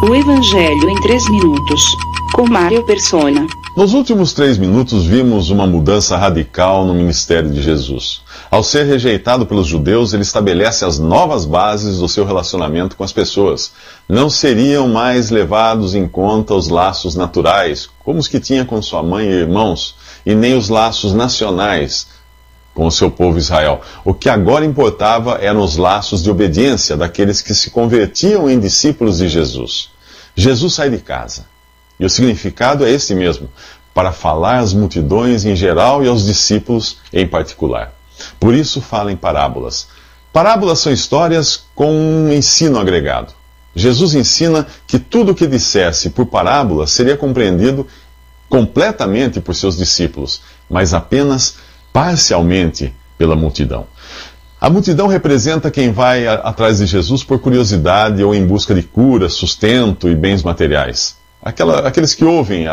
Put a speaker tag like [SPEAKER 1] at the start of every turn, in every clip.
[SPEAKER 1] O Evangelho em 3 minutos, com Mário Persona.
[SPEAKER 2] Nos últimos 3 minutos vimos uma mudança radical no ministério de Jesus. Ao ser rejeitado pelos judeus, ele estabelece as novas bases do seu relacionamento com as pessoas. Não seriam mais levados em conta os laços naturais, como os que tinha com sua mãe e irmãos, e nem os laços nacionais com o seu povo Israel. O que agora importava eram os laços de obediência daqueles que se convertiam em discípulos de Jesus. Jesus sai de casa. E o significado é esse mesmo, para falar às multidões em geral e aos discípulos em particular. Por isso fala em parábolas. Parábolas são histórias com um ensino agregado. Jesus ensina que tudo o que dissesse por parábola seria compreendido completamente por seus discípulos, mas apenas parcialmente pela multidão. A multidão representa quem vai atrás de Jesus por curiosidade ou em busca de cura, sustento e bens materiais. Aqueles que ouvem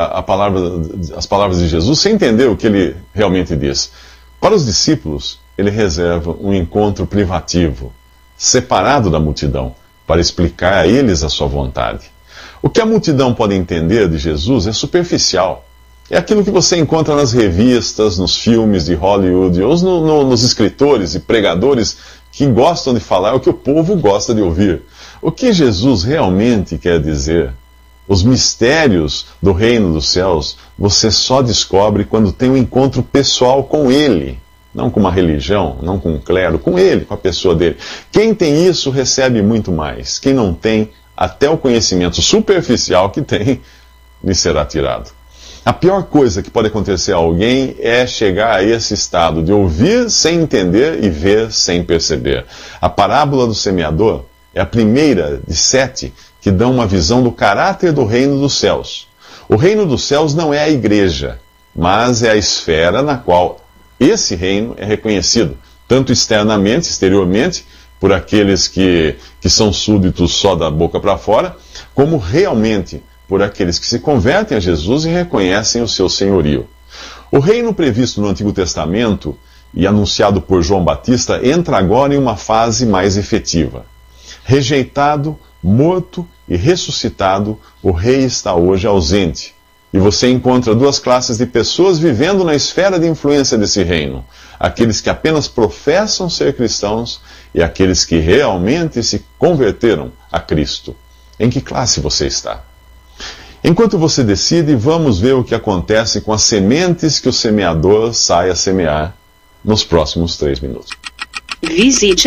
[SPEAKER 2] as palavras de Jesus sem entender o que ele realmente diz. Para os discípulos, ele reserva um encontro privativo, separado da multidão, para explicar a eles a sua vontade. O que a multidão pode entender de Jesus é superficial. É aquilo que você encontra nas revistas, nos filmes de Hollywood, ou nos escritores e pregadores que gostam de falar o que o povo gosta de ouvir. O que Jesus realmente quer dizer? Os mistérios do reino dos céus você só descobre quando tem um encontro pessoal com Ele. Não com uma religião, não com um clero, com Ele, com a pessoa dele. Quem tem isso recebe muito mais. Quem não tem, até o conhecimento superficial que tem, lhe será tirado. A pior coisa que pode acontecer a alguém é chegar a esse estado de ouvir sem entender e ver sem perceber. A parábola do semeador é a primeira de 7 que dão uma visão do caráter do reino dos céus. O reino dos céus não é a igreja, mas é a esfera na qual esse reino é reconhecido, tanto externamente, exteriormente, por aqueles que são súditos só da boca para fora, como realmente por aqueles que se convertem a Jesus e reconhecem o seu senhorio. O reino previsto no Antigo Testamento e anunciado por João Batista entra agora em uma fase mais efetiva. Rejeitado, morto e ressuscitado, o rei está hoje ausente. E você encontra 2 classes de pessoas vivendo na esfera de influência desse reino. Aqueles que apenas professam ser cristãos e aqueles que realmente se converteram a Cristo. Em que classe você está? Enquanto você decide, vamos ver o que acontece com as sementes que o semeador sai a semear nos próximos 3 minutos.
[SPEAKER 1] Visite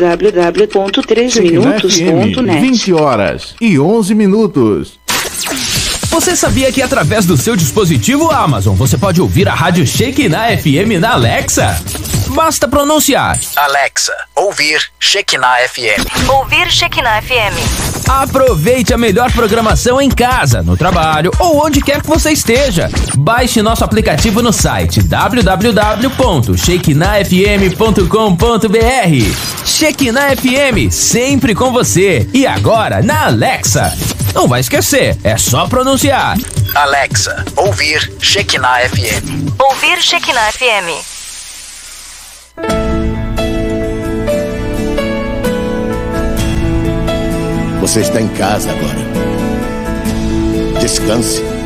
[SPEAKER 1] www.3minutos.net.
[SPEAKER 3] 20 horas e 11 minutos.
[SPEAKER 4] Você sabia que através do seu dispositivo Amazon você pode ouvir a rádio Shekinah FM na Alexa? Basta pronunciar:
[SPEAKER 5] Alexa, ouvir Shekinah FM.
[SPEAKER 6] Ouvir Shekinah FM.
[SPEAKER 4] Aproveite a melhor programação em casa, no trabalho ou onde quer que você esteja. Baixe nosso aplicativo no site www.shekinahfm.com.br. Shekinah FM, sempre com você. E agora na Alexa. Não vai esquecer, é só pronunciar:
[SPEAKER 5] Alexa, ouvir Shekinah FM.
[SPEAKER 6] Ouvir Shekinah FM.
[SPEAKER 7] Você está em casa agora. Descanse.